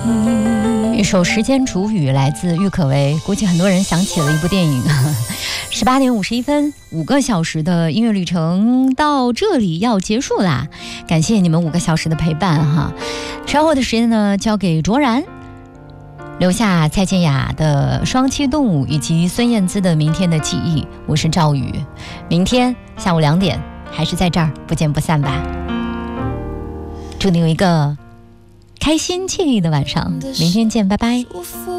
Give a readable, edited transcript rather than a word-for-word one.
一首《时间煮雨》来自郁可唯，估计很多人想起了一部电影。18点51分，5个小时的音乐旅程到这里要结束啦，感谢你们5个小时的陪伴哈。稍后的时间呢，交给卓然，留下蔡健雅的《双栖动物》以及孙燕姿的《明天的记忆》。我是赵宇，明天下午2点还是在这儿，不见不散吧。祝你有一个开心惬意的晚上，明天见，拜拜。